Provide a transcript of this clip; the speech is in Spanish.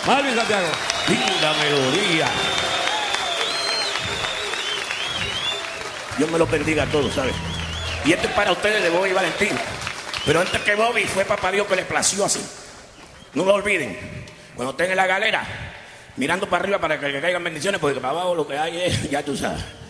Malvin Santiago. Linda melodía. Dios me los bendiga a todos, ¿sabes? Y esto es para ustedes de Bobby Valentín. Pero antes que Bobby fue papá Dios que le plació así. No lo olviden. Cuando estén en la galera, mirando para arriba para que le caigan bendiciones, porque para abajo lo que hay es, ya tú sabes.